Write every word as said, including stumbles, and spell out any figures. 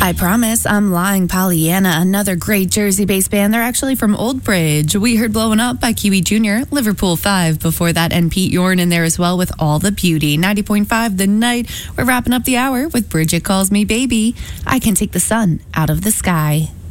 I promise I'm lying, Pollyanna. Another great Jersey-based band. They're actually from Old Bridge. We heard Blowing Up by Kiwi Junior, Liverpool five. Before that, and Pete Yorn in there as well with All the Beauty. ninety point five The Night. We're wrapping up the hour with Bridget Calls Me Baby. I Can Take the Sun Out of the Sky.